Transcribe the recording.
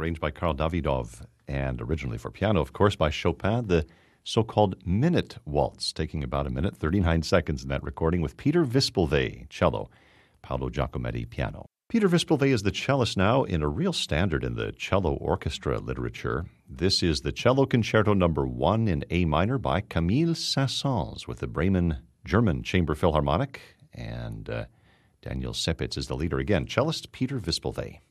arranged by Karl Davidov, and originally for piano, of course, by Chopin, the so-called Minute Waltz, taking about a minute, 39 seconds in that recording, with Peter Vispilvey, cello, Paolo Giacometti, piano. Peter Vispilvey is the cellist now in a real standard in the cello orchestra literature. This is the Cello Concerto No. 1 in A minor by Camille Saint-Saëns with the Bremen German Chamber Philharmonic, and Daniel Sepitz is the leader. Again, cellist Peter Vispilvey.